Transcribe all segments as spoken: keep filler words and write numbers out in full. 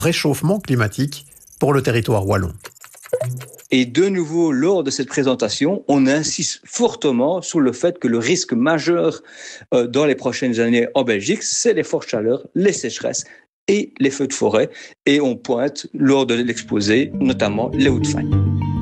réchauffement climatique pour le territoire wallon. Et de nouveau, lors de cette présentation, on insiste fortement sur le fait que le risque majeur euh, dans les prochaines années en Belgique, c'est les fortes chaleurs, les sécheresses et les feux de forêt. Et on pointe, lors de l'exposé, notamment les Houtte-Fagne.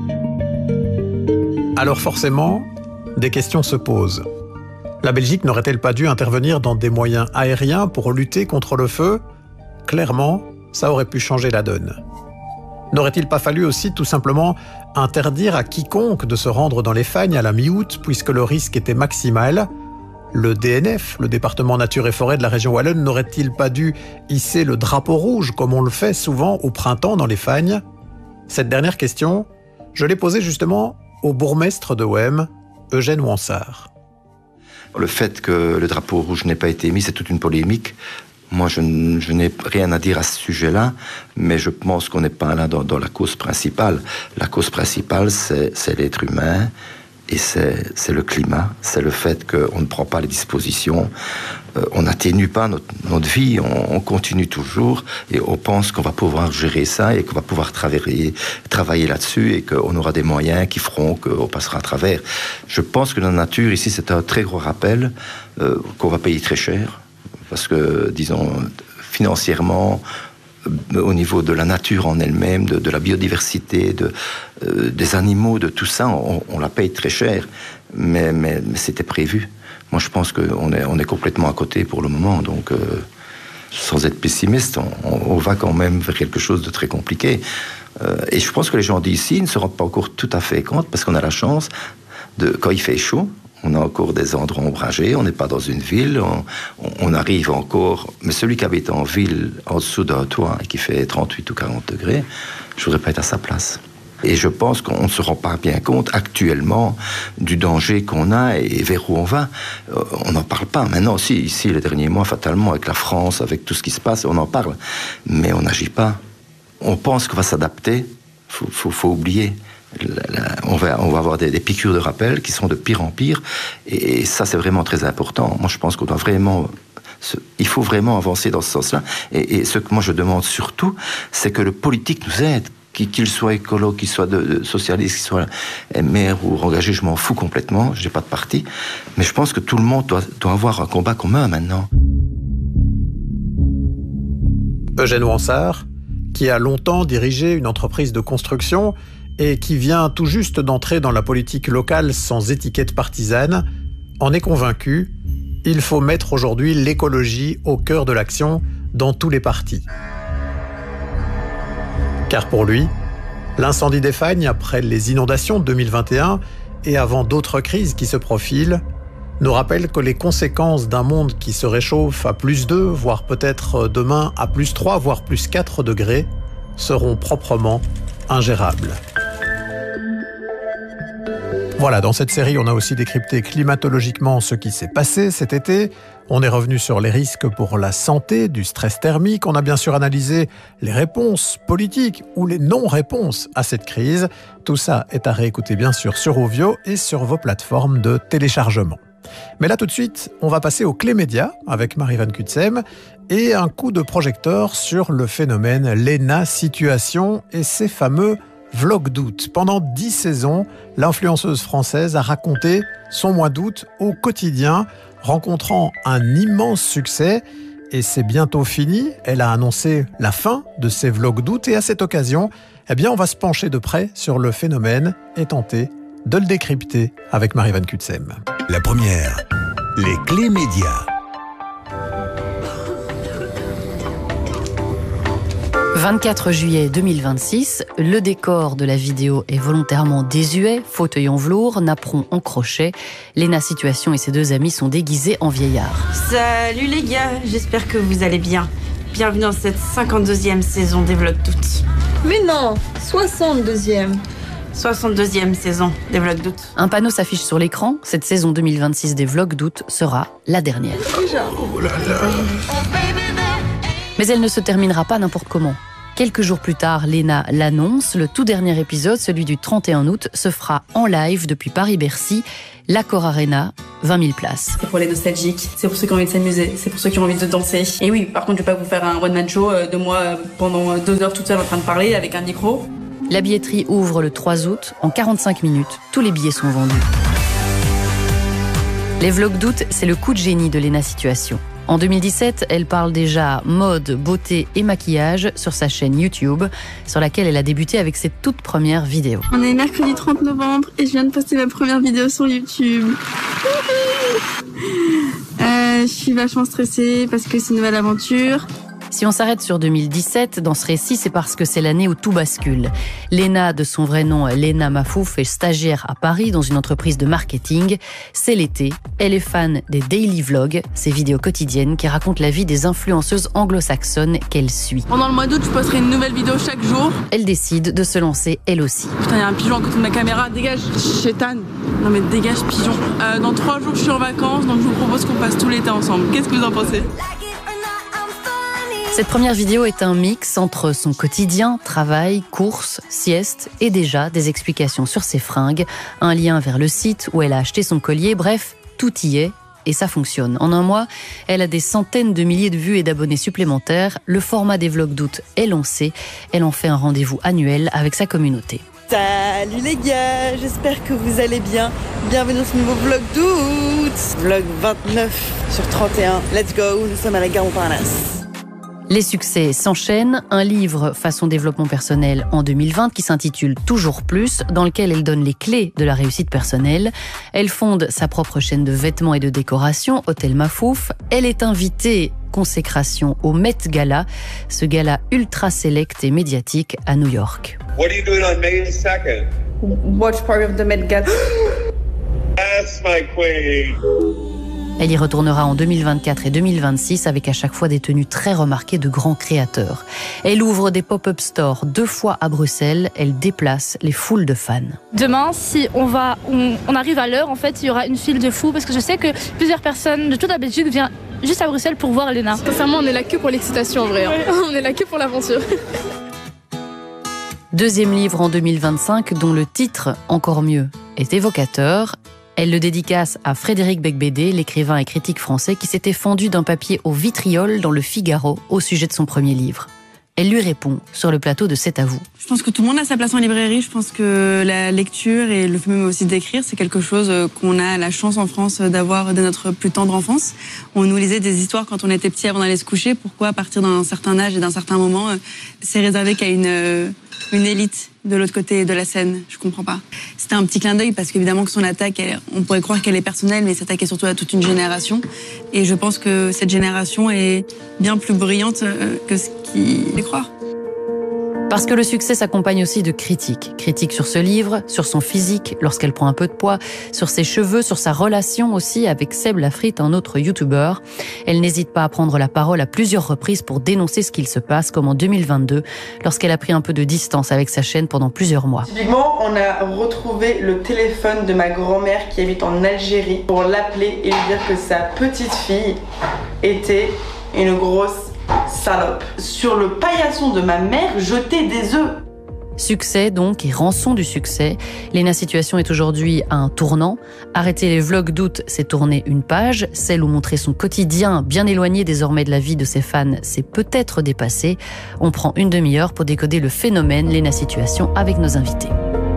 Alors forcément, des questions se posent. La Belgique n'aurait-elle pas dû intervenir dans des moyens aériens pour lutter contre le feu ? Clairement, ça aurait pu changer la donne. N'aurait-il pas fallu aussi tout simplement interdire à quiconque de se rendre dans les Fagnes à la mi-août puisque le risque était maximal ? Le D N F, le département nature et forêt de la région wallonne, n'aurait-il pas dû hisser le drapeau rouge comme on le fait souvent au printemps dans les Fagnes ? Cette dernière question, je l'ai posée justement au bourgmestre de Wem, Eugène Wansart. Le fait que le drapeau rouge n'ait pas été émis, c'est toute une polémique. Moi, je, je n'ai rien à dire à ce sujet-là, mais je pense qu'on n'est pas là dans, dans la cause principale. La cause principale, c'est, c'est l'être humain et c'est, c'est le climat. C'est le fait qu'on ne prend pas les dispositions, euh, on n'atténue pas notre, notre vie, on, on continue toujours et on pense qu'on va pouvoir gérer ça et qu'on va pouvoir travailler, travailler là-dessus et qu'on aura des moyens qui feront qu'on passera à travers. Je pense que la nature, ici, c'est un très gros rappel euh, qu'on va payer très cher. Parce que, disons, financièrement, euh, au niveau de la nature en elle-même, de, de la biodiversité, de, euh, des animaux, de tout ça, on, on la paye très cher. Mais, mais, mais c'était prévu. Moi, je pense qu'on est, on est complètement à côté pour le moment. Donc, euh, sans être pessimiste, on, on va quand même vers quelque chose de très compliqué. Euh, et je pense que les gens d'ici ne se rendent pas encore tout à fait compte, parce qu'on a la chance, de, quand il fait chaud, on a encore des endroits ombragés, on n'est pas dans une ville, on, on arrive encore... Mais celui qui habite en ville, en dessous d'un toit, et qui fait trente-huit ou quarante degrés, je ne voudrais pas être à sa place. Et je pense qu'on ne se rend pas bien compte actuellement du danger qu'on a et vers où on va. On n'en parle pas. Maintenant, si, ici, les derniers mois, fatalement, avec la France, avec tout ce qui se passe, on en parle. Mais on n'agit pas. On pense qu'on va s'adapter. Il faut, faut, faut oublier. On va, on va avoir des, des piqûres de rappel qui sont de pire en pire, et ça c'est vraiment très important. Moi je pense qu'on doit vraiment, il faut vraiment avancer dans ce sens-là, et, et ce que moi je demande surtout, c'est que le politique nous aide, qu'il soit écolo, qu'il soit de, de socialiste, qu'il soit maire ou engagé, je m'en fous complètement, je n'ai pas de parti, mais je pense que tout le monde doit, doit avoir un combat commun maintenant. Eugène Wansart, qui a longtemps dirigé une entreprise de construction et qui vient tout juste d'entrer dans la politique locale sans étiquette partisane, en est convaincu, il faut mettre aujourd'hui l'écologie au cœur de l'action dans tous les partis. Car pour lui, l'incendie des Fagnes après les inondations de deux mille vingt et un et avant d'autres crises qui se profilent, nous rappelle que les conséquences d'un monde qui se réchauffe à plus deux, voire peut-être demain à plus trois, voire plus quatre degrés, seront proprement ingérables. Voilà, dans cette série, on a aussi décrypté climatologiquement ce qui s'est passé cet été. On est revenu sur les risques pour la santé, du stress thermique. On a bien sûr analysé les réponses politiques ou les non-réponses à cette crise. Tout ça est à réécouter bien sûr sur Ovio et sur vos plateformes de téléchargement. Mais là tout de suite, on va passer aux clés médias avec Marie-Van Cutsem et un coup de projecteur sur le phénomène Léna Situation et ses fameux vlog d'août. Pendant dix saisons, l'influenceuse française a raconté son mois d'août au quotidien, rencontrant un immense succès. Et c'est bientôt fini. Elle a annoncé la fin de ses vlogs d'août. Et à cette occasion, eh bien, on va se pencher de près sur le phénomène et tenter de le décrypter avec Marie-Van Cutsem. La première, les clés médias. vingt-quatre juillet deux mille vingt-six, le décor de la vidéo est volontairement désuet, fauteuil en velours, napperon en crochet. Léna Situation et ses deux amis sont déguisés en vieillards. Salut les gars, j'espère que vous allez bien. Bienvenue dans cette cinquante-deuxième saison des vlogs d'août. Mais non, soixante-deuxième. soixante-deuxième saison des vlogs d'août. Un panneau s'affiche sur l'écran. Cette saison deux mille vingt-six des vlogs d'août sera la dernière. Déjà. Oh là là. Mais elle ne se terminera pas n'importe comment. Quelques jours plus tard, Léna l'annonce. Le tout dernier épisode, celui du trente et un août, se fera en live depuis Paris-Bercy, l'Accor Arena, vingt mille places. C'est pour les nostalgiques, c'est pour ceux qui ont envie de s'amuser, c'est pour ceux qui ont envie de danser. Et oui, par contre, je vais pas vous faire un one-man show de moi pendant deux heures toute seule en train de parler avec un micro. La billetterie ouvre le trois août. En quarante-cinq minutes, tous les billets sont vendus. Les vlogs d'août, c'est le coup de génie de Léna Situation. En deux mille dix-sept, elle parle déjà mode, beauté et maquillage sur sa chaîne YouTube, sur laquelle elle a débuté avec ses toutes premières vidéos. On est mercredi trente novembre et je viens de poster ma première vidéo sur YouTube. euh, je suis vachement stressée parce que c'est une nouvelle aventure. Si on s'arrête sur deux mille dix-sept, dans ce récit, c'est parce que c'est l'année où tout bascule. Léna, de son vrai nom Léna Mafouf, est stagiaire à Paris dans une entreprise de marketing. C'est l'été. Elle est fan des daily vlogs, ces vidéos quotidiennes qui racontent la vie des influenceuses anglo-saxonnes qu'elle suit. Pendant le mois d'août, je posterai une nouvelle vidéo chaque jour. Elle décide de se lancer elle aussi. Putain, il y a un pigeon à côté de ma caméra. Dégage, chétan. Non mais dégage, pigeon. Euh, dans trois jours, je suis en vacances, donc je vous propose qu'on passe tout l'été ensemble. Qu'est-ce que vous en pensez ? Cette première vidéo est un mix entre son quotidien, travail, courses, sieste et déjà des explications sur ses fringues, un lien vers le site où elle a acheté son collier, bref, tout y est et ça fonctionne. En un mois, elle a des centaines de milliers de vues et d'abonnés supplémentaires. Le format des vlogs d'août est lancé. Elle en fait un rendez-vous annuel avec sa communauté. Salut les gars, j'espère que vous allez bien. Bienvenue dans ce nouveau vlog d'août. Vlog vingt-neuf sur trente et un. Let's go, nous sommes à la gare Montparnasse. Les succès s'enchaînent. Un livre façon développement personnel en deux mille vingt qui s'intitule Toujours plus, dans lequel elle donne les clés de la réussite personnelle. Elle fonde sa propre chaîne de vêtements et de décoration, Hôtel Mafouf. Elle est invitée, consécration au Met Gala, ce gala ultra sélect et médiatique à New York. What are you doing on May second? Watch part of the Met Gala. That's my queen. Elle y retournera en deux mille vingt-quatre et deux mille vingt-six avec à chaque fois des tenues très remarquées de grands créateurs. Elle ouvre des pop-up stores deux fois à Bruxelles. Elle déplace les foules de fans. Demain, si on va, on, on arrive à l'heure, en fait, il y aura une file de fous parce que je sais que plusieurs personnes de toute la Belgique viennent juste à Bruxelles pour voir Léna. Sincèrement, on est là que pour l'excitation en vrai. Hein. On est là que pour l'aventure. Deuxième livre en deux mille vingt-cinq dont le titre, encore mieux, est évocateur. Elle le dédicace à Frédéric Becbédé, l'écrivain et critique français qui s'était fendu d'un papier au vitriol dans le Figaro au sujet de son premier livre. Elle lui répond sur le plateau de C'est à vous. Je pense que tout le monde a sa place en librairie. Je pense que la lecture et le fait même aussi d'écrire, c'est quelque chose qu'on a la chance en France d'avoir dès notre plus tendre enfance. On nous lisait des histoires quand on était petit avant d'aller se coucher. Pourquoi, à partir d'un certain âge et d'un certain moment, c'est réservé qu'à une, une élite de l'autre côté de la scène? Je comprends pas. C'était un petit clin d'œil parce qu'évidemment que son attaque, elle, on pourrait croire qu'elle est personnelle, mais s'attaquait surtout à toute une génération. Et je pense que cette génération est bien plus brillante que ce qu'il fait croire. Parce que le succès s'accompagne aussi de critiques. Critiques sur ce livre, sur son physique lorsqu'elle prend un peu de poids, sur ses cheveux, sur sa relation aussi avec Seb Lafrite, un autre youtubeur. Elle n'hésite pas à prendre la parole à plusieurs reprises pour dénoncer ce qu'il se passe, comme en deux mille vingt-deux, lorsqu'elle a pris un peu de distance avec sa chaîne pendant plusieurs mois. Typiquement, on a retrouvé le téléphone de ma grand-mère qui habite en Algérie pour l'appeler et lui dire que sa petite fille était une grosse salope. Sur le paillasson de ma mère, jeter des œufs. Succès donc et rançon du succès. Léna Situation est aujourd'hui à un tournant. Arrêter les vlogs d'août, c'est tourner une page. Celle où montrer son quotidien, bien éloigné désormais de la vie de ses fans, c'est peut-être dépassé. On prend une demi-heure pour décoder le phénomène Léna Situation avec nos invités.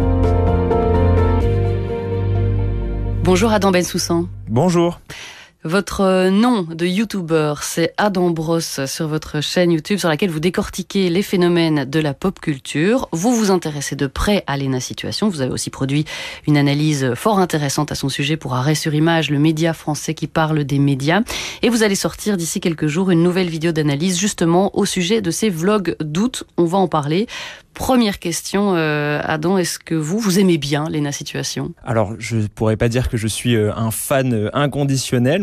Bonjour Adam Bensoussan. Bonjour. Votre nom de youtubeur, c'est Adam Brosse sur votre chaîne YouTube sur laquelle vous décortiquez les phénomènes de la pop culture. Vous vous intéressez de près à Léna Situation. Vous avez aussi produit une analyse fort intéressante à son sujet pour Arrêt sur Image, le média français qui parle des médias. Et vous allez sortir d'ici quelques jours une nouvelle vidéo d'analyse justement au sujet de ces vlogs d'août. On va en parler. Première question, euh, Adam, est-ce que vous, vous aimez bien Léna Situation ? Alors, je pourrais pas dire que je suis un fan inconditionnel,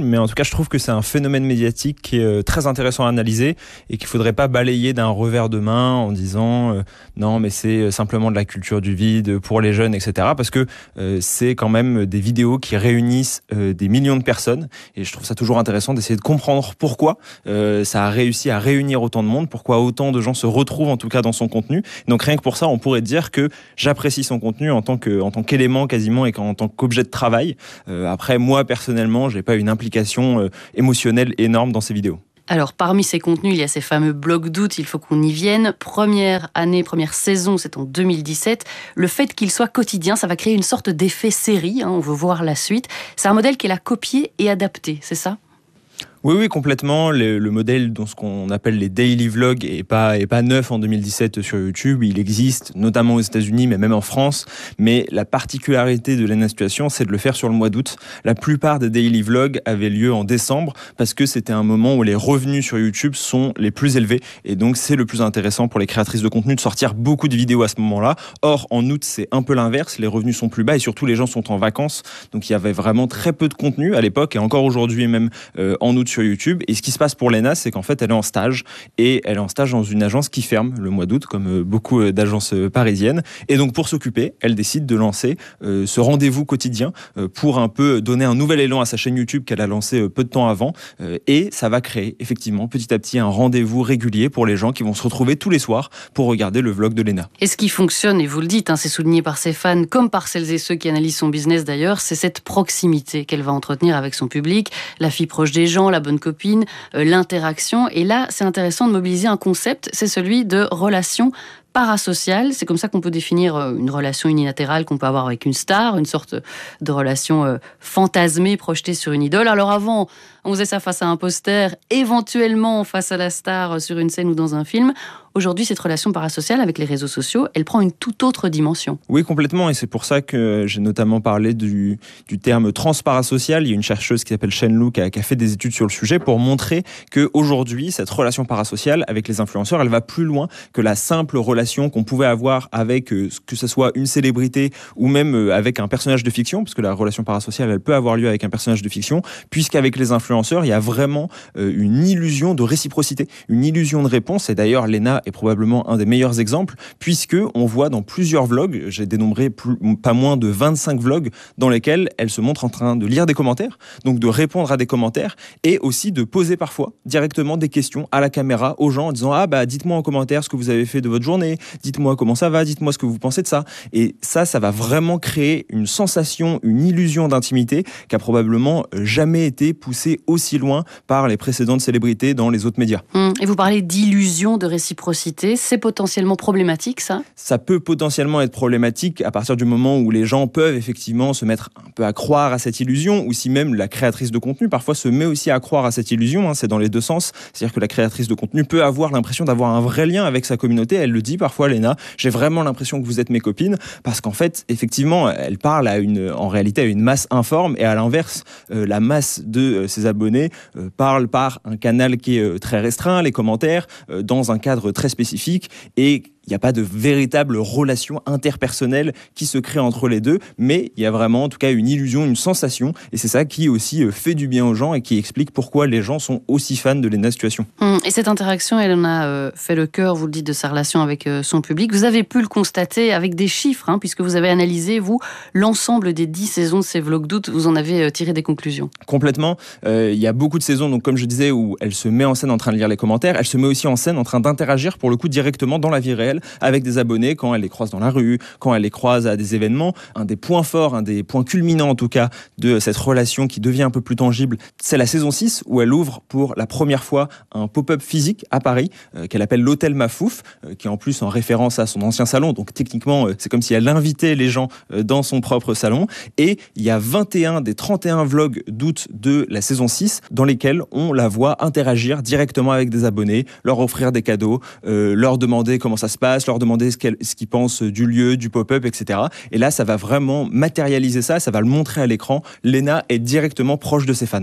mais en tout cas je trouve que c'est un phénomène médiatique qui est très intéressant à analyser et qu'il ne faudrait pas balayer d'un revers de main en disant euh, non mais c'est simplement de la culture du vide pour les jeunes, et cetera. Parce que euh, c'est quand même des vidéos qui réunissent euh, des millions de personnes et je trouve ça toujours intéressant d'essayer de comprendre pourquoi euh, ça a réussi à réunir autant de monde, pourquoi autant de gens se retrouvent en tout cas dans son contenu. Donc rien que pour ça on pourrait dire que j'apprécie son contenu en tant que, en tant qu'élément quasiment et en tant qu'objet de travail. Euh, après moi personnellement j'ai pas une implication euh, émotionnelle énorme dans ces vidéos. Alors, parmi ces contenus, il y a ces fameux blogs d'août, il faut qu'on y vienne. Première année, première saison, c'est en deux mille dix-sept. Le fait qu'il soit quotidien, ça va créer une sorte d'effet série, hein, on veut voir la suite. C'est un modèle qu'elle a copié et adapté, c'est ça ? Oui, oui, complètement. Le, le modèle dans ce qu'on appelle les daily vlogs est pas, est pas neuf en deux mille dix-sept sur YouTube. Il existe notamment aux États-Unis, mais même en France. Mais la particularité de Léna Situation, c'est de le faire sur le mois d'août. La plupart des daily vlogs avaient lieu en décembre parce que c'était un moment où les revenus sur YouTube sont les plus élevés. Et donc, c'est le plus intéressant pour les créatrices de contenu de sortir beaucoup de vidéos à ce moment-là. Or, en août, c'est un peu l'inverse. Les revenus sont plus bas et surtout, les gens sont en vacances. Donc, il y avait vraiment très peu de contenu à l'époque et encore aujourd'hui, même euh, en août sur YouTube. Et ce qui se passe pour Léna, c'est qu'en fait, elle est en stage et elle est en stage dans une agence qui ferme le mois d'août, comme beaucoup d'agences parisiennes. Et donc, pour s'occuper, elle décide de lancer euh, ce rendez-vous quotidien euh, pour un peu donner un nouvel élan à sa chaîne YouTube qu'elle a lancée euh, peu de temps avant. Euh, et ça va créer effectivement petit à petit un rendez-vous régulier pour les gens qui vont se retrouver tous les soirs pour regarder le vlog de Léna. Et ce qui fonctionne, et vous le dites, hein, c'est souligné par ses fans comme par celles et ceux qui analysent son business d'ailleurs, c'est cette proximité qu'elle va entretenir avec son public, la fille proche des gens, la bonne copine, euh, l'interaction. Et là, c'est intéressant de mobiliser un concept, c'est celui de relation parasociale. C'est comme ça qu'on peut définir une relation unilatérale qu'on peut avoir avec une star, une sorte de relation euh, fantasmée, projetée sur une idole. Alors avant, on faisait ça face à un poster, éventuellement face à la star sur une scène ou dans un film. Aujourd'hui, cette relation parasociale avec les réseaux sociaux, elle prend une toute autre dimension. Oui, complètement. Et c'est pour ça que j'ai notamment parlé du, du terme transparasocial. Il y a une chercheuse qui s'appelle Shen Lu qui a, qui a fait des études sur le sujet pour montrer qu'aujourd'hui, cette relation parasociale avec les influenceurs, elle va plus loin que la simple relation qu'on pouvait avoir avec, euh, que ce soit une célébrité ou même euh, avec un personnage de fiction, parce que la relation parasociale, elle peut avoir lieu avec un personnage de fiction, puisqu'avec les influenceurs, il y a vraiment euh, une illusion de réciprocité, une illusion de réponse. Et d'ailleurs, Léna est probablement un des meilleurs exemples, puisque on voit dans plusieurs vlogs, j'ai dénombré plus, pas moins de vingt-cinq vlogs dans lesquels elle se montre en train de lire des commentaires, donc de répondre à des commentaires et aussi de poser parfois directement des questions à la caméra aux gens en disant ah bah dites-moi en commentaire ce que vous avez fait de votre journée, dites-moi comment ça va, dites-moi ce que vous pensez de ça. Et ça, ça va vraiment créer une sensation, une illusion d'intimité qui a probablement jamais été poussée aussi loin par les précédentes célébrités dans les autres médias. Mmh. Et vous parlez d'illusion de réciprocité, c'est potentiellement problématique ça ? Ça peut potentiellement être problématique à partir du moment où les gens peuvent effectivement se mettre un peu à croire à cette illusion, ou si même la créatrice de contenu parfois se met aussi à croire à cette illusion, hein, c'est dans les deux sens. C'est-à-dire que la créatrice de contenu peut avoir l'impression d'avoir un vrai lien avec sa communauté. Elle le dit parfois, Léna, j'ai vraiment l'impression que vous êtes mes copines, parce qu'en fait, effectivement, elle parle à une, en réalité à une masse informe, et à l'inverse, euh, la masse de euh, ses abonnés euh, parle par un canal qui est euh, très restreint, les commentaires, euh, dans un cadre très spécifique, et il n'y a pas de véritable relation interpersonnelle qui se crée entre les deux, mais il y a vraiment en tout cas une illusion, une sensation, et c'est ça qui aussi fait du bien aux gens et qui explique pourquoi les gens sont aussi fans de Léna Situation. Hum, et cette interaction, elle en a euh, fait le cœur, vous le dites, de sa relation avec euh, son public. Vous avez pu le constater avec des chiffres, hein, puisque vous avez analysé, vous, l'ensemble des dix saisons de ces vlogs d'août, vous en avez euh, tiré des conclusions. Complètement. Euh, il y a beaucoup de saisons, donc comme je disais, où elle se met en scène en train de lire les commentaires, elle se met aussi en scène en train d'interagir pour le coup directement dans la vie réelle avec des abonnés quand elle les croise dans la rue, quand elle les croise à des événements. Un des points forts, un des points culminants en tout cas de cette relation qui devient un peu plus tangible, c'est la saison six où elle ouvre pour la première fois un pop-up physique à Paris euh, qu'elle appelle l'Hôtel Mafouf, euh, qui est en plus en référence à son ancien salon, donc techniquement euh, c'est comme si elle invitait les gens euh, dans son propre salon. Et il y a vingt et un des trente et un vlogs d'août de la saison six dans lesquels on la voit interagir directement avec des abonnés, leur offrir des cadeaux, euh, leur demander comment ça se passe, leur demander ce, ce qu'ils pensent du lieu, du pop-up, et cetera. Et là, ça va vraiment matérialiser ça, ça va le montrer à l'écran. Léna est directement proche de ses fans.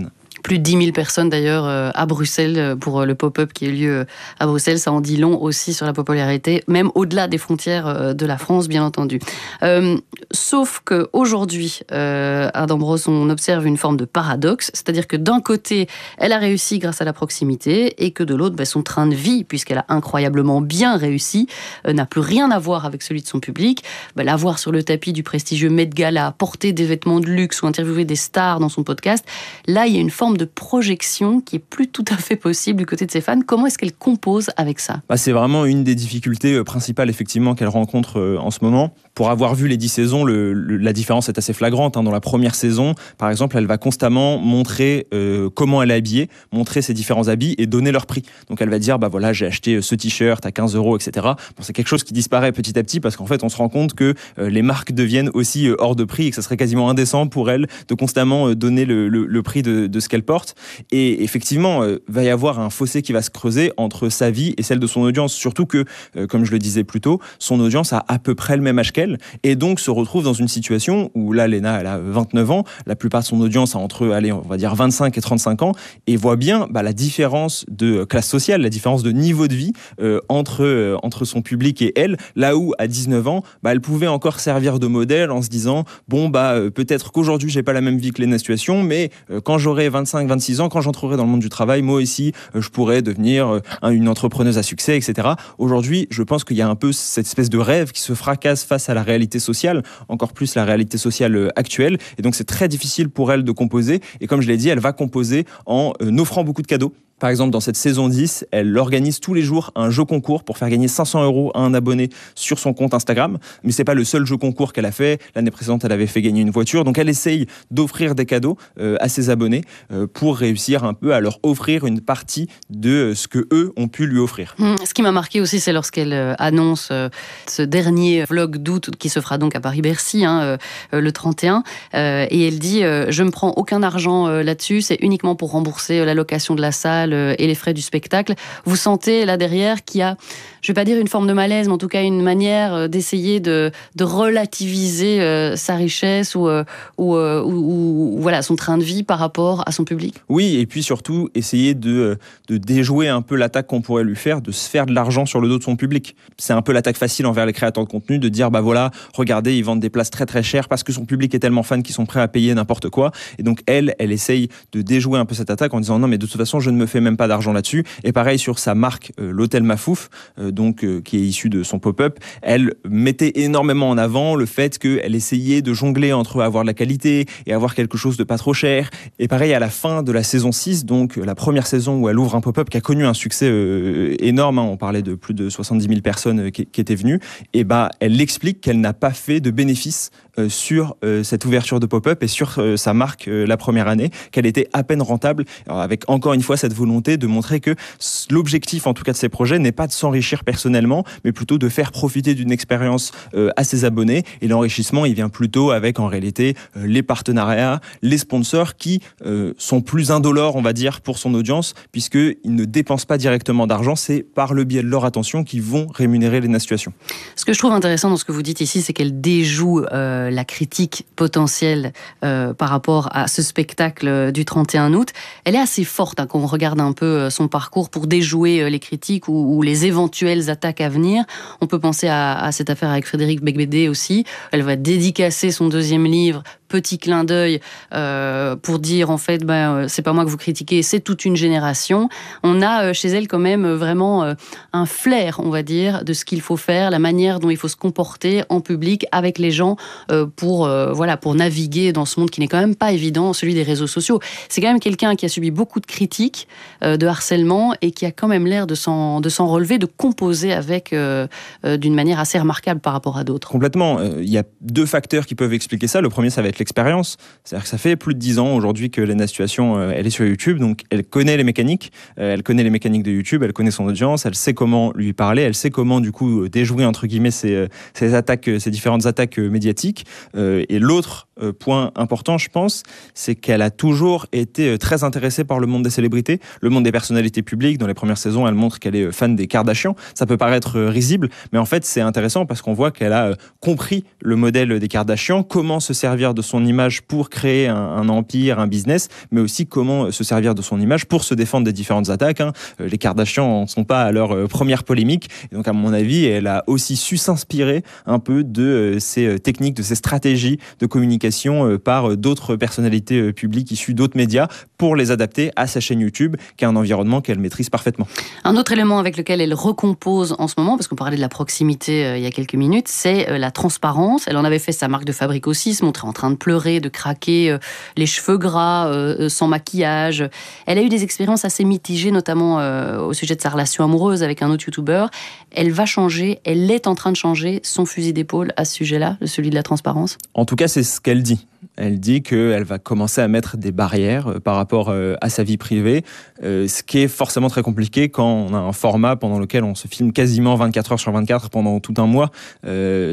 plus de dix mille personnes d'ailleurs à Bruxelles pour le pop-up qui a eu lieu à Bruxelles. Ça en dit long aussi sur la popularité, même au-delà des frontières de la France, bien entendu. Euh, sauf qu'aujourd'hui, euh, à Dambros, on observe une forme de paradoxe, c'est-à-dire que d'un côté, elle a réussi grâce à la proximité et que de l'autre, ben, son train de vie, puisqu'elle a incroyablement bien réussi, euh, n'a plus rien à voir avec celui de son public. Ben, la voir sur le tapis du prestigieux Met Gala, porter des vêtements de luxe ou interviewer des stars dans son podcast, là, il y a une forme de projection qui est plus tout à fait possible du côté de ses fans. Comment est-ce qu'elle compose avec ça ? Bah, c'est vraiment une des difficultés principales, effectivement, qu'elle rencontre euh, en ce moment. Pour avoir vu les dix saisons, le, le, la différence est assez flagrante. Hein. Dans la première saison, par exemple, elle va constamment montrer euh, comment elle est habillée, montrer ses différents habits et donner leur prix. Donc elle va dire, bah voilà, j'ai acheté ce t-shirt à quinze euros, et cetera. Bon, c'est quelque chose qui disparaît petit à petit parce qu'en fait, on se rend compte que euh, les marques deviennent aussi euh, hors de prix et que ça serait quasiment indécent pour elle de constamment euh, donner le, le, le prix de, de ce qu'elle porte. Et effectivement, euh, va y avoir un fossé qui va se creuser entre sa vie et celle de son audience. Surtout que, euh, comme je le disais plus tôt, son audience a à peu près le même âge qu'elle et donc se retrouve dans une situation où là, Léna, elle a vingt-neuf ans, la plupart de son audience a entre, allez, on va dire vingt-cinq et trente-cinq ans, et voit bien bah, la différence de classe sociale, la différence de niveau de vie euh, entre, euh, entre son public et elle, là où à dix-neuf ans, bah, elle pouvait encore servir de modèle en se disant, bon, bah, euh, peut-être qu'aujourd'hui, j'ai pas la même vie que Léna Situation, mais euh, quand j'aurai vingt-cinq, vingt-six ans, quand j'entrerai dans le monde du travail, moi aussi, euh, je pourrais devenir euh, une entrepreneuse à succès, et cetera. Aujourd'hui, je pense qu'il y a un peu cette espèce de rêve qui se fracasse face à la réalité sociale, encore plus la réalité sociale actuelle, et donc c'est très difficile pour elle de composer, et comme je l'ai dit, elle va composer en euh, offrant beaucoup de cadeaux. Par exemple, dans cette saison dix, elle organise tous les jours un jeu concours pour faire gagner cinq cents euros à un abonné sur son compte Instagram. Mais c'est pas le seul jeu concours qu'elle a fait. L'année précédente, elle avait fait gagner une voiture. Donc, elle essaye d'offrir des cadeaux euh, à ses abonnés euh, pour réussir un peu à leur offrir une partie de ce que eux ont pu lui offrir. Mmh, ce qui m'a marqué aussi, c'est lorsqu'elle euh, annonce euh, ce dernier vlog d'août qui se fera donc à Paris-Bercy, hein, euh, le trente et un. Euh, et elle dit euh, « Je ne prends aucun argent euh, là-dessus, c'est uniquement pour rembourser euh, la location de la salle et les frais du spectacle ». Vous sentez là derrière qu'il y a, je ne vais pas dire une forme de malaise, mais en tout cas une manière d'essayer de, de relativiser euh, sa richesse ou, euh, ou, euh, ou, ou voilà, son train de vie par rapport à son public. Oui, et puis surtout essayer de, de déjouer un peu l'attaque qu'on pourrait lui faire, de se faire de l'argent sur le dos de son public. C'est un peu l'attaque facile envers les créateurs de contenu, de dire, bah voilà, regardez, ils vendent des places très très chères parce que son public est tellement fan qu'ils sont prêts à payer n'importe quoi. Et donc elle, elle essaye de déjouer un peu cette attaque en disant, non mais de toute façon, je ne me fais même pas d'argent là-dessus. Et pareil sur sa marque, euh, l'hôtel Mafouf, euh, donc euh, qui est issu de son pop-up, elle mettait énormément en avant le fait qu'elle essayait de jongler entre avoir de la qualité et avoir quelque chose de pas trop cher. Et pareil à la fin de la saison six, donc la première saison où elle ouvre un pop-up qui a connu un succès euh, énorme, hein, on parlait de plus de soixante-dix mille personnes qui, qui étaient venues, et bah elle explique qu'elle n'a pas fait de bénéfice euh, sur euh, cette ouverture de pop-up et sur euh, sa marque euh, la première année, qu'elle était à peine rentable. Alors, avec encore une fois cette volonté de montrer que l'objectif en tout cas de ces projets n'est pas de s'enrichir personnellement, mais plutôt de faire profiter d'une expérience euh, à ses abonnés, et l'enrichissement il vient plutôt avec en réalité euh, les partenariats, les sponsors qui euh, sont plus indolores on va dire pour son audience, puisqu'ils ne dépensent pas directement d'argent, c'est par le biais de leur attention qu'ils vont rémunérer Léna Situation. Ce que je trouve intéressant dans ce que vous dites ici, c'est qu'elle déjoue euh, la critique potentielle euh, par rapport à ce spectacle du trente et un août. Elle est assez forte hein, quand on regarde un peu son parcours pour déjouer les critiques ou, ou les éventuelles attaques à venir. On peut penser à, à cette affaire avec Frédéric Beigbeder aussi. Elle va dédicacer son deuxième livre, petit clin d'œil, euh, pour dire en fait, ben, c'est pas moi que vous critiquez, c'est toute une génération. On a euh, chez elle quand même vraiment euh, un flair, on va dire, de ce qu'il faut faire, la manière dont il faut se comporter en public avec les gens euh, pour, euh, voilà, pour naviguer dans ce monde qui n'est quand même pas évident, celui des réseaux sociaux. C'est quand même quelqu'un qui a subi beaucoup de critiques, euh, de harcèlement, et qui a quand même l'air de s'en, de s'en relever, de composer avec euh, euh, d'une manière assez remarquable par rapport à d'autres. Complètement. Il euh, y a deux facteurs qui peuvent expliquer ça. Le premier, ça va être l'expérience. C'est-à-dire que ça fait plus de dix ans aujourd'hui que Léna Situation, euh, elle est sur YouTube, donc elle connaît les mécaniques, euh, elle connaît les mécaniques de YouTube, elle connaît son audience, elle sait comment lui parler, elle sait comment du coup déjouer entre guillemets ces, ces attaques, ces différentes attaques médiatiques. Euh, et l'autre euh, point important, je pense, c'est qu'elle a toujours été très intéressée par le monde des célébrités. le monde des personnalités publiques. Dans les premières saisons, elle montre qu'elle est fan des Kardashian. Ça peut paraître risible, mais en fait, c'est intéressant parce qu'on voit qu'elle a compris le modèle des Kardashian, comment se servir de son image pour créer un, un empire, un business, mais aussi comment se servir de son image pour se défendre des différentes attaques. Hein. Les Kardashian ne sont pas à leur première polémique. Et donc, à mon avis, elle a aussi su s'inspirer un peu de ces techniques, de ces stratégies de communication par d'autres personnalités publiques issues d'autres médias pour les adapter à sa chaîne YouTube, qui est un environnement qu'elle maîtrise parfaitement. Un autre élément avec lequel elle recompose en ce moment, parce qu'on parlait de la proximité euh, il y a quelques minutes, c'est euh, la transparence. Elle en avait fait sa marque de fabrique aussi, se montrer en train de pleurer, de craquer, euh, les cheveux gras, euh, sans maquillage. Elle a eu des expériences assez mitigées, notamment euh, au sujet de sa relation amoureuse avec un autre youtubeur. Elle va changer, elle est en train de changer son fusil d'épaule à ce sujet-là, celui de la transparence. En tout cas, c'est ce qu'elle dit. Elle dit qu'elle va commencer à mettre des barrières euh, par rapport euh, à sa vie privée, euh, ce qui est forcément très compliqué quand on a un format pendant lequel on se filme quasiment vingt-quatre heures sur vingt-quatre pendant tout un mois. Euh,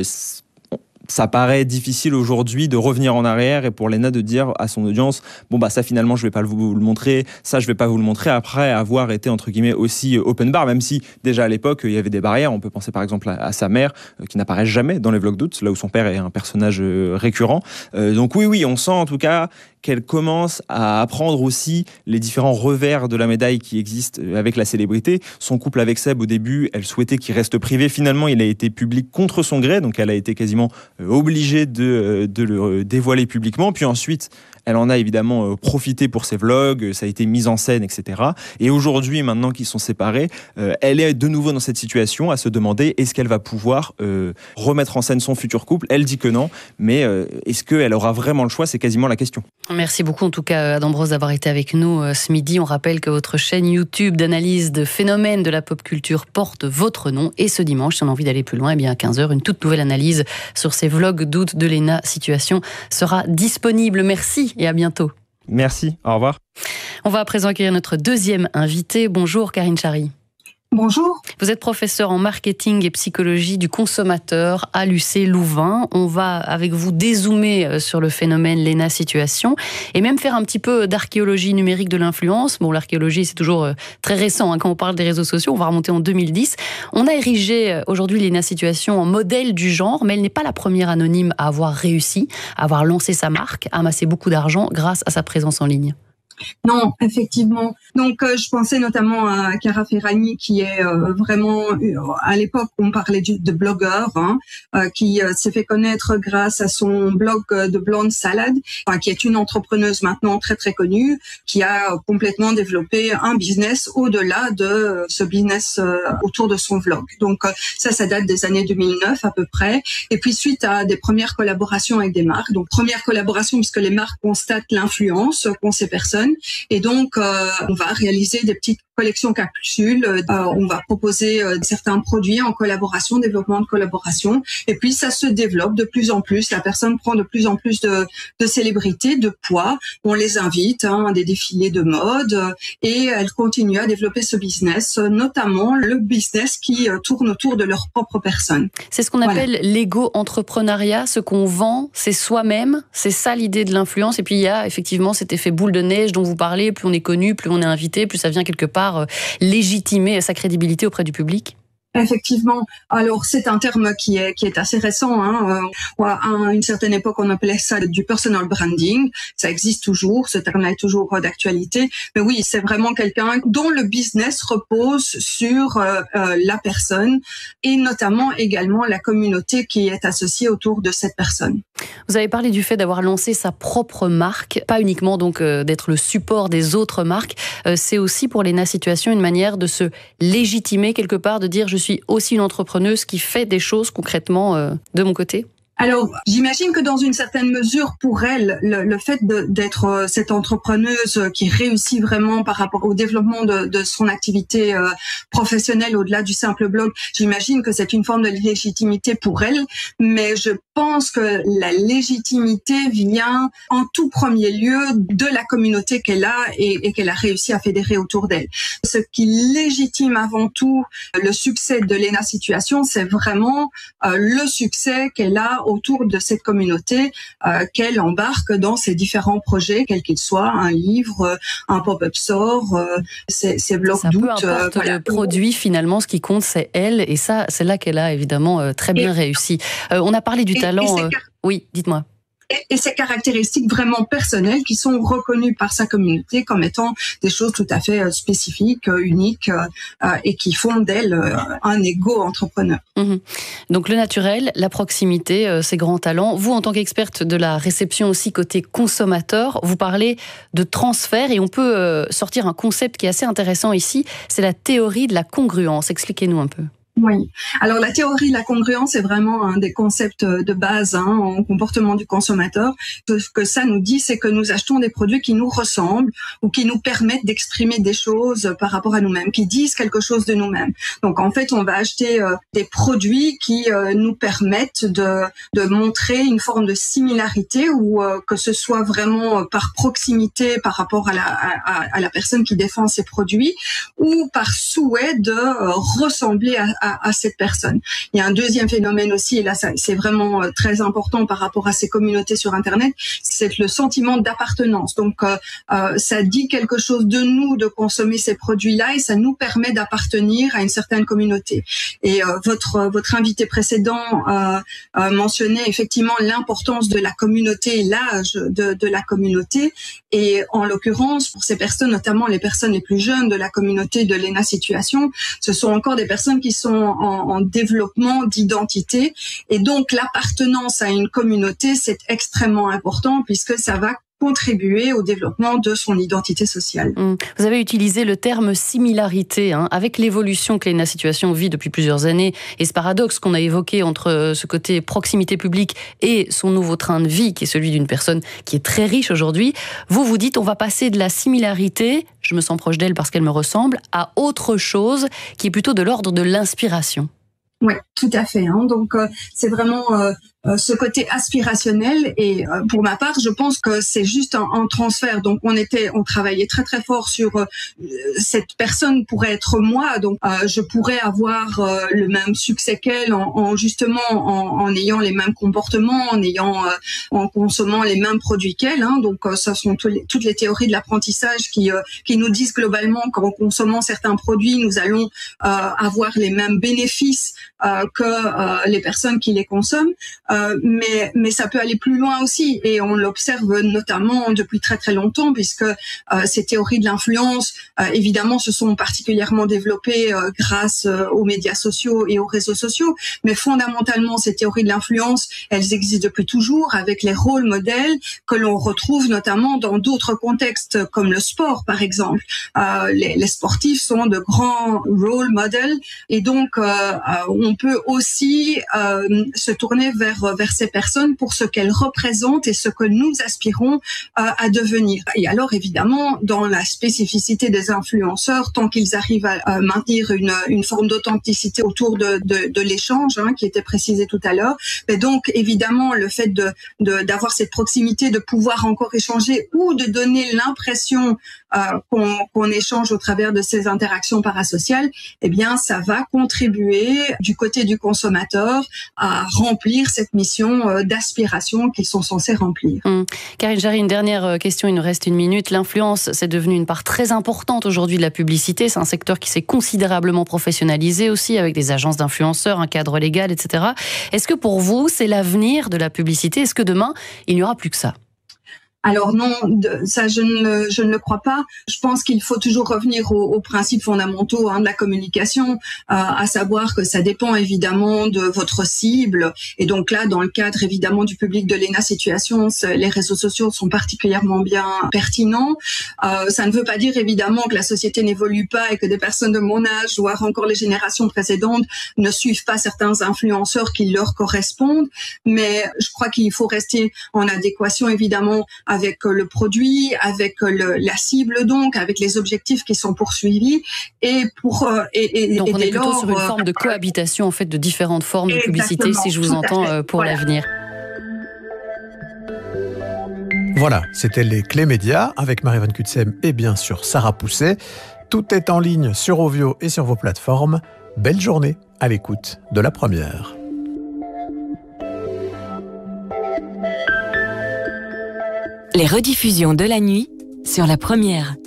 ça paraît difficile aujourd'hui de revenir en arrière et pour Léna de dire à son audience bon bah ça finalement je vais pas vous le montrer, ça je vais pas vous le montrer après avoir été entre guillemets aussi open bar, même si déjà à l'époque il y avait des barrières. On peut penser par exemple à, à sa mère euh, qui n'apparaît jamais dans les vlogs d'août, là où son père est un personnage euh, récurrent. Euh, donc oui oui on sent en tout cas qu'elle commence à apprendre aussi les différents revers de la médaille qui existent avec la célébrité. Son couple avec Seb, au début, elle souhaitait qu'il reste privé. Finalement, il a été public contre son gré, donc elle a été quasiment obligée de, de le dévoiler publiquement. Puis ensuite, elle en a évidemment profité pour ses vlogs, ça a été mis en scène, et cetera. Et aujourd'hui, maintenant qu'ils sont séparés, elle est de nouveau dans cette situation à se demander est-ce qu'elle va pouvoir euh, remettre en scène son futur couple. Elle dit que non, mais euh, est-ce qu'elle aura vraiment le choix? C'est quasiment la question. Merci beaucoup en tout cas Adam Broz d'avoir été avec nous ce midi. On rappelle que votre chaîne YouTube d'analyse de phénomènes de la pop culture porte votre nom. Et ce dimanche, si on a envie d'aller plus loin, eh bien à quinze heures, une toute nouvelle analyse sur ces vlogs d'août de Léna Situation sera disponible. Merci et à bientôt. Merci, au revoir. On va à présent accueillir notre deuxième invité. Bonjour Karine Chary. Bonjour. Vous êtes professeur en marketing et psychologie du consommateur à l'U C Louvain. On va avec vous dézoomer sur le phénomène Léna Situation et même faire un petit peu d'archéologie numérique de l'influence. Bon, l'archéologie c'est toujours très récent hein, quand on parle des réseaux sociaux. On va remonter en deux mille dix. On a érigé aujourd'hui Léna Situation en modèle du genre, mais elle n'est pas la première anonyme à avoir réussi, à avoir lancé sa marque, à amasser beaucoup d'argent grâce à sa présence en ligne. Non, effectivement. Donc, euh, je pensais notamment à Cara Ferragni, qui est euh, vraiment, euh, à l'époque, on parlait de, de blogueur, hein, euh, qui euh, s'est fait connaître grâce à son blog de Blonde Salad, enfin, qui est une entrepreneuse maintenant très très connue, qui a complètement développé un business au-delà de ce business euh, autour de son vlog. Donc, euh, ça, ça date des années deux mille neuf à peu près. Et puis, suite à des premières collaborations avec des marques, donc première collaboration puisque les marques constatent l'influence qu'ont ces personnes. Et donc, euh, on va réaliser des petites collections capsules. Euh, on va proposer euh, certains produits en collaboration, développement de collaboration. Et puis, ça se développe de plus en plus. La personne prend de plus en plus de, de célébrités, de poids. On les invite hein, à des défilés de mode et elle continue à développer ce business, notamment le business qui euh, tourne autour de leur propre personne. C'est ce qu'on appelle voilà. l'égo-entrepreneuriat. Ce qu'on vend, c'est soi-même. C'est ça l'idée de l'influence. Et puis, il y a effectivement cet effet boule de neige dont vous parlez. Plus on est connu, plus on est invité, plus ça vient quelque part légitimer sa crédibilité auprès du public. Effectivement. Alors, c'est un terme qui est qui est assez récent. Hein. Euh, à une certaine époque, on appelait ça du personal branding. Ça existe toujours. Ce terme-là est toujours d'actualité. Mais oui, c'est vraiment quelqu'un dont le business repose sur euh, euh, la personne et notamment également la communauté qui est associée autour de cette personne. Vous avez parlé du fait d'avoir lancé sa propre marque, pas uniquement donc euh, d'être le support des autres marques. Euh, c'est aussi pour Léna Situation une manière de se légitimer quelque part, de dire je suis aussi une entrepreneuse qui fait des choses concrètement euh, de mon côté. Alors, j'imagine que dans une certaine mesure, pour elle, le, le fait de, d'être euh, cette entrepreneuse qui réussit vraiment par rapport au développement de, de son activité euh, professionnelle au-delà du simple blog, j'imagine que c'est une forme de légitimité pour elle, mais je pense que la légitimité vient en tout premier lieu de la communauté qu'elle a et, et qu'elle a réussi à fédérer autour d'elle. Ce qui légitime avant tout le succès de Léna Situation, c'est vraiment euh, le succès qu'elle a autour de cette communauté euh, qu'elle embarque dans ses différents projets, quels qu'ils soient, un livre, un pop-up store, euh, ses, ses blocs ça d'août. Peu importe euh, voilà. Le produit, finalement, ce qui compte, c'est elle, et ça, c'est là qu'elle a évidemment euh, très bien et, réussi. Euh, on a parlé du et, talent. Et euh... Oui, dites-moi. Et, et ces caractéristiques vraiment personnelles qui sont reconnues par sa communauté comme étant des choses tout à fait euh, spécifiques, euh, uniques euh, et qui font d'elle euh, un égo-entrepreneur. Mmh. Donc le naturel, la proximité, euh, ces grands talents. Vous, en tant qu'experte de la réception aussi côté consommateur, vous parlez de transfert et on peut euh, sortir un concept qui est assez intéressant ici, c'est la théorie de la congruence. Expliquez-nous un peu. Oui. Alors la théorie de la congruence est vraiment un des concepts de base hein, en comportement du consommateur. Ce que ça nous dit, c'est que nous achetons des produits qui nous ressemblent ou qui nous permettent d'exprimer des choses par rapport à nous-mêmes, qui disent quelque chose de nous-mêmes. Donc en fait, on va acheter euh, des produits qui euh, nous permettent de, de montrer une forme de similarité ou euh, que ce soit vraiment par proximité par rapport à la, à, à la personne qui défend ces produits ou par souhait de euh, ressembler à À, à cette personne. Il y a un deuxième phénomène aussi, et là ça, c'est vraiment euh, très important par rapport à ces communautés sur Internet, c'est le sentiment d'appartenance. Donc euh, euh, ça dit quelque chose de nous de consommer ces produits-là et ça nous permet d'appartenir à une certaine communauté. Et euh, votre votre invité précédent euh, euh, mentionnait effectivement l'importance de la communauté et l'âge de, de la communauté. Et en l'occurrence, pour ces personnes, notamment les personnes les plus jeunes de la communauté de l'E N A Situation, ce sont encore des personnes qui sont En, en développement d'identité et donc l'appartenance à une communauté c'est extrêmement important puisque ça va contribuer au développement de son identité sociale. Vous avez utilisé le terme similarité hein, avec l'évolution que l'E N A Situation vit depuis plusieurs années et ce paradoxe qu'on a évoqué entre ce côté proximité publique et son nouveau train de vie qui est celui d'une personne qui est très riche aujourd'hui. Vous vous dites on va passer de la similarité, je me sens proche d'elle parce qu'elle me ressemble, à autre chose qui est plutôt de l'ordre de l'inspiration. Oui, tout à fait. Hein. Donc, euh, c'est vraiment euh, euh, ce côté aspirationnel. Et euh, pour ma part, je pense que c'est juste un, un transfert. Donc, on était, on travaillait très très fort sur euh, cette personne pourrait être moi. Donc, euh, je pourrais avoir euh, le même succès qu'elle en, en justement en, en ayant les mêmes comportements, en ayant, euh, en consommant les mêmes produits qu'elle. Hein. Donc, euh, ce sont tous les, toutes les théories de l'apprentissage qui euh, qui nous disent globalement qu'en consommant certains produits, nous allons euh, avoir les mêmes bénéfices Euh, que euh, les personnes qui les consomment, euh, mais mais ça peut aller plus loin aussi et on l'observe notamment depuis très très longtemps puisque euh, ces théories de l'influence euh, évidemment se sont particulièrement développées euh, grâce euh, aux médias sociaux et aux réseaux sociaux, mais fondamentalement ces théories de l'influence elles existent depuis toujours avec les rôles modèles que l'on retrouve notamment dans d'autres contextes comme le sport par exemple. Euh, les, les sportifs sont de grands role models et donc euh, euh, on peut aussi euh, se tourner vers vers ces personnes pour ce qu'elles représentent et ce que nous aspirons euh, à devenir. Et alors évidemment, dans la spécificité des influenceurs, tant qu'ils arrivent à, à maintenir une une forme d'authenticité autour de de, de l'échange, hein, qui était précisé tout à l'heure, mais donc évidemment le fait de de d'avoir cette proximité, de pouvoir encore échanger ou de donner l'impression euh, qu'on qu'on échange au travers de ces interactions parasociales, eh bien ça va contribuer du côté du consommateur à remplir cette mission d'aspiration qu'ils sont censés remplir. Hum. Karine Jarry, une dernière question, il nous reste une minute. L'influence, c'est devenu une part très importante aujourd'hui de la publicité. C'est un secteur qui s'est considérablement professionnalisé aussi avec des agences d'influenceurs, un cadre légal, et cetera. Est-ce que pour vous, c'est l'avenir de la publicité? Est-ce que demain, il n'y aura plus que ça? Alors non, ça je ne, le, je ne le crois pas. Je pense qu'il faut toujours revenir aux, aux principes fondamentaux hein, de la communication, euh, à savoir que ça dépend évidemment de votre cible. Et donc là, dans le cadre évidemment du public de l'E N A Situation, les réseaux sociaux sont particulièrement bien pertinents. Euh, ça ne veut pas dire évidemment que la société n'évolue pas et que des personnes de mon âge, voire encore les générations précédentes, ne suivent pas certains influenceurs qui leur correspondent. Mais je crois qu'il faut rester en adéquation évidemment avec le produit, avec le, la cible donc, avec les objectifs qui sont poursuivis et pour et, et donc et on est plutôt lors, sur une forme de cohabitation en fait de différentes formes de publicité si je vous entends pour voilà. l'avenir. Voilà, c'était les clés médias avec Marie-Van Cutsem et bien sûr Sarah Pousset. Tout est en ligne sur Ovio et sur vos plateformes. Belle journée à l'écoute de La Première. Les rediffusions de la nuit sur la première.